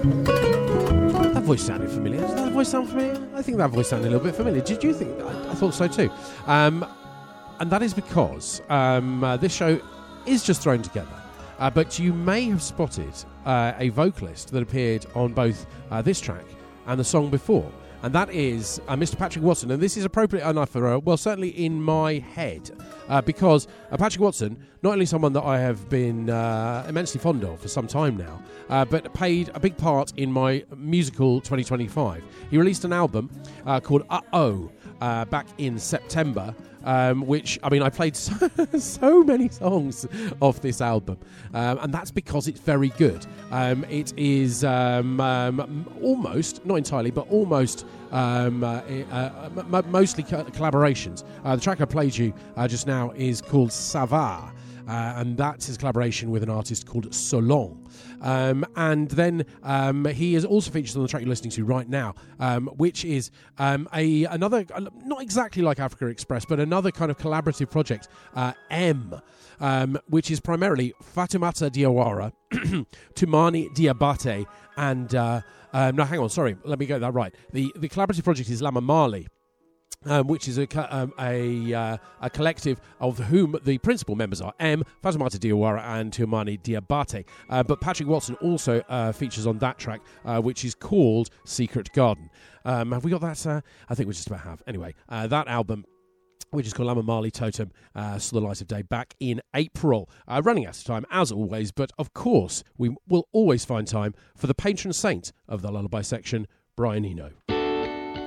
That voice sounded familiar. Does that voice sound familiar? I think that voice sounded a little bit familiar. Did you think? I thought so too. And that is because this show is just thrown together. But you may have spotted a vocalist that appeared on both this track and the song before. And that is Mr. Patrick Watson. And this is appropriate enough for, certainly in my head, because Patrick Watson, not only someone that I have been immensely fond of for some time now, but played a big part in my musical 2025. He released an album called Uh-Oh back in September, which, I mean, I played so many songs off this album, and that's because it's very good. It is almost, not entirely, but almost mostly collaborations. The track I played you just now is called Savar, and that's his collaboration with an artist called Solon. And then he is also featured on the track you're listening to right now, which is another, not exactly like Africa Express, but another kind of collaborative project, M, which is primarily Fatoumata Diawara, Toumani Diabate, and no, hang on, sorry, let me get that right. The collaborative project is Lama Mali, which is a collective of whom the principal members are M, Fatoumata Diawara, and Toumani Diabate. But Patrick Watson also features on that track, which is called Secret Garden. Have we got that? I think we just about have. Anyway, that album, which is called Lama Mali Totem, saw the light of day back in April. Running out of time, as always, but of course, we will always find time for the patron saint of the lullaby section, Brian Eno.